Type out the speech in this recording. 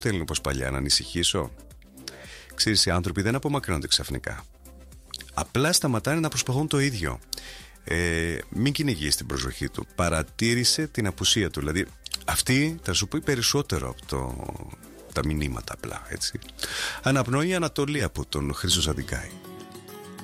Θέλουν όπως παλιά να ανησυχήσω. Ξέρεις, οι άνθρωποι δεν απομακρύνονται ξαφνικά. Απλά σταματάνε να προσπαθούν το ίδιο. Μην κυνηγείς την προσοχή του. Παρατήρησε την απουσία του. Δηλαδή, αυτή θα σου πει περισσότερο από τα μηνύματα απλά, έτσι. Αναπνοή Ανατολή από τον Χρήστο Σαντικάη.